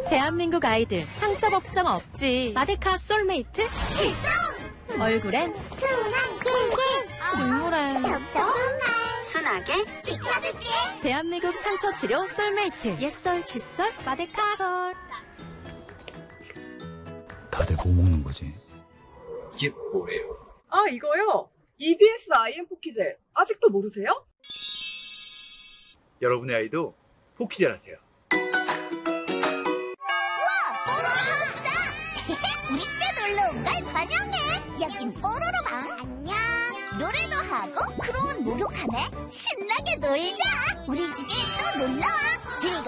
대한민국 아이들 상처 걱정 없지. 마데카 솔메이트 출동! 얼굴엔 순하게 중물엔 순하게 지켜줄게. 대한민국 상처 치료 솔메이트 옛설 칫솔 마데카 솔. 다들 뭐 먹는 거지? 이게 뭐예요? 아, 이거요? EBS IM 포키젤. 아직도 모르세요? 여러분의 아이도 포키젤 하세요. 우리 집에 놀러 온 걸 환영해. 여긴 뽀로로방. 안녕. 노래도 하고 크로운 목욕하네. 신나게 놀자. 우리 집에 또 놀러와.